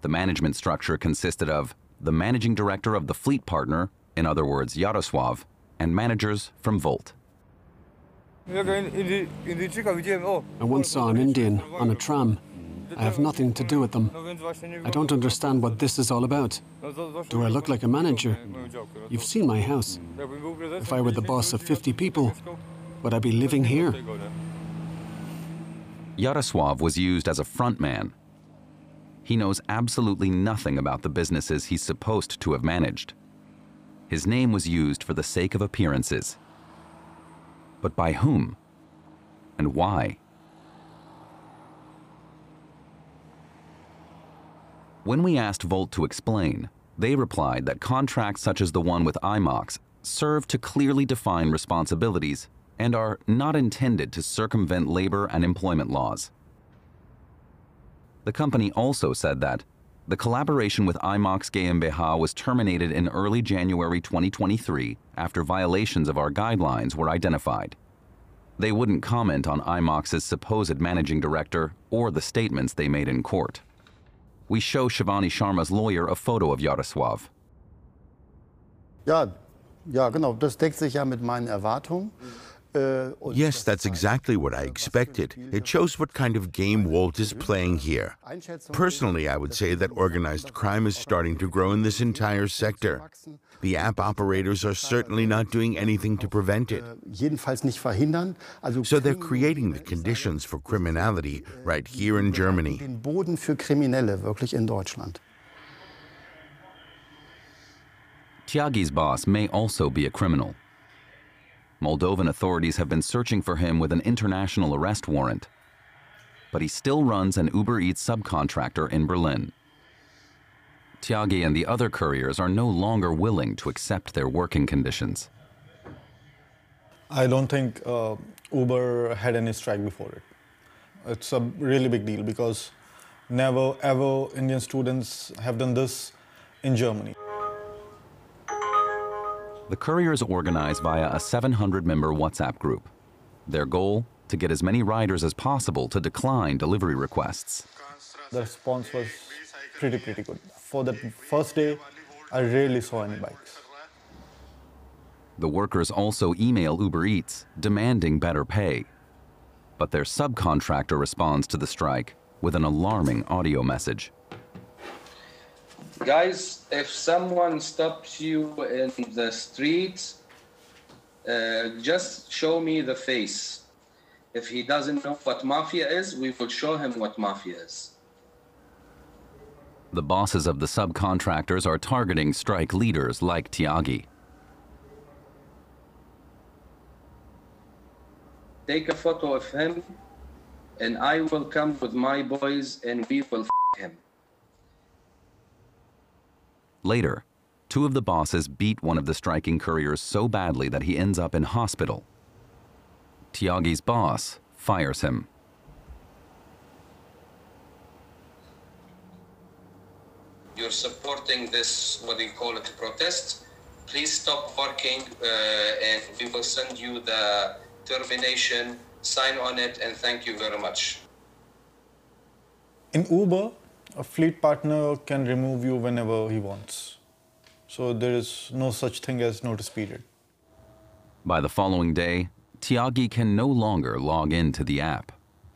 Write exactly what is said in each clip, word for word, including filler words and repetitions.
The management structure consisted of the managing director of the fleet partner, in other words, Yaroslav, and managers from Volt. I once saw an Indian on a tram. I have nothing to do with them. I don't understand what this is all about. Do I look like a manager? You've seen my house. If I were the boss of fifty people, would I be living here? Yaroslav was used as a frontman. He knows absolutely nothing about the businesses he's supposed to have managed. His name was used for the sake of appearances. But by whom? And why? When we asked Volt to explain, they replied that contracts such as the one with IMOX serve to clearly define responsibilities and are not intended to circumvent labor and employment laws. The company also said that the collaboration with IMOX GmbH was terminated in early January twenty twenty-three after violations of our guidelines were identified. They wouldn't comment on IMOX's supposed managing director or the statements they made in court. We show Shivani Sharma's lawyer a photo of Yaroslav. Ja, ja, genau. Das deckt sich ja mit meinen Erwartungen. Yes, that's exactly what I expected. It shows what kind of game Volt is playing here. Personally, I would say that organized crime is starting to grow in this entire sector. The app operators are certainly not doing anything to prevent it. So they're creating the conditions for criminality right here in Germany. Den Boden für Kriminelle wirklich in Deutschland. Tyagi's boss may also be a criminal. Moldovan authorities have been searching for him with an international arrest warrant, but he still runs an Uber Eats subcontractor in Berlin. Tyagi and the other couriers are no longer willing to accept their working conditions. I don't think uh, Uber had any strike before it. It's a really big deal because never ever Indian students have done this in Germany. The couriers organize via a seven hundred member WhatsApp group. Their goal, to get as many riders as possible to decline delivery requests. The response was pretty, pretty good. For the first day, I rarely saw any bikes. The workers also email Uber Eats, demanding better pay. But their subcontractor responds to the strike with an alarming audio message. Guys, if someone stops you in the street, uh, just show me the face. If he doesn't know what mafia is, we will show him what mafia is. The bosses of the subcontractors are targeting strike leaders like Tyagi. Take a photo of him, and I will come with my boys, and we will f*** him. Later, two of the bosses beat one of the striking couriers so badly that he ends up in hospital. Tyagi's boss fires him. You're supporting this, what do you call it, protest? Please stop working, uh, and we will send you the termination, sign on it, and thank you very much. In Uber, a fleet partner can remove you whenever he wants. So there is no such thing as notice period. By the following day, Tyagi can no longer log into the app.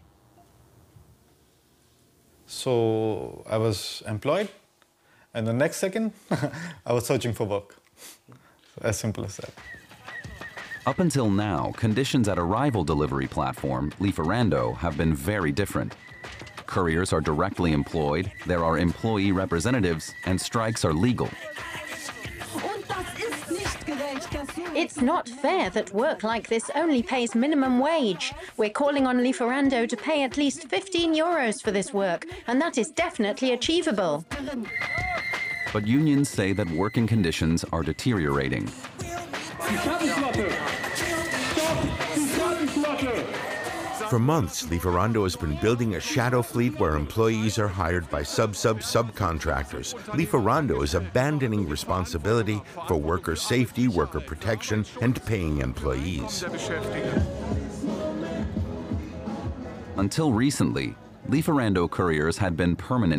So I was employed, and the next second, I was searching for work. As simple as that. Up until now, conditions at a rival delivery platform, Lieferando, have been very different. Couriers are directly employed, there are employee representatives, and strikes are legal. It's not fair that work like this only pays minimum wage. We're calling on Lieferando to pay at least fifteen euros for this work, and that is definitely achievable. But unions say that working conditions are deteriorating. For months, Lieferando has been building a shadow fleet where employees are hired by sub-sub-subcontractors. Lieferando is abandoning responsibility for worker safety, worker protection, and paying employees. Until recently, Lieferando couriers had been permanent